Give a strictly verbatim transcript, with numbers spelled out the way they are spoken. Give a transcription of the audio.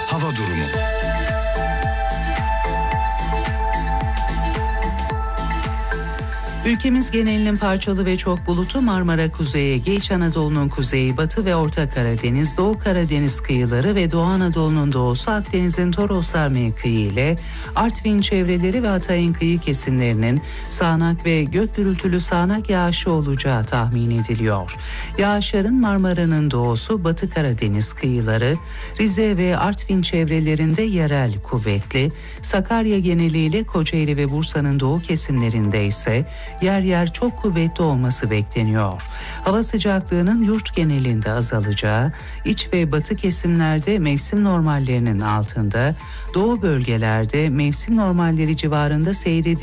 Hava durumu. Ülkemiz genelinin parçalı ve çok bulutlu, Marmara, Kuzey Ege, İç Anadolu'nun kuzeyi, Batı ve Orta Karadeniz, Doğu Karadeniz kıyıları ve Doğu Anadolu'nun doğusu, Akdeniz'in Toroslar mevkii ile Artvin çevreleri ve Hatay'ın kıyı kesimlerinin sağanak ve gök gürültülü sağanak yağışı olacağı tahmin ediliyor. Yağışların Marmara'nın doğusu, Batı Karadeniz kıyıları, Rize ve Artvin çevrelerinde yerel kuvvetli, Sakarya geneliyle Kocaeli ve Bursa'nın doğu kesimlerinde ise yer yer çok kuvvetli olması bekleniyor. Hava sıcaklığının yurt genelinde azalacağı, iç ve batı kesimlerde mevsim normallerinin altında, doğu bölgelerde mevsim normalleri civarında seyredeceği